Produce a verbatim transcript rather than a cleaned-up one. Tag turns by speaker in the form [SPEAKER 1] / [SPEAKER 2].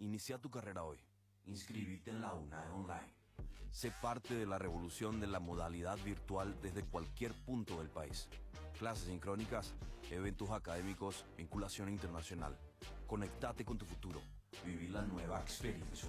[SPEAKER 1] Inicia tu carrera hoy.
[SPEAKER 2] Inscribite en la UNAE Online.
[SPEAKER 1] Sé parte de la revolución de la modalidad virtual desde cualquier punto del país. Clases sincrónicas, eventos académicos, vinculación internacional. Conectate con tu futuro.
[SPEAKER 2] Viví la nueva experiencia